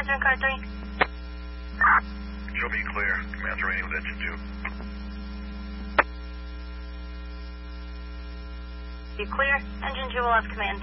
answering car 3. Show me clear. Command remaining with engine 2. You clear? Engine 2 will have command.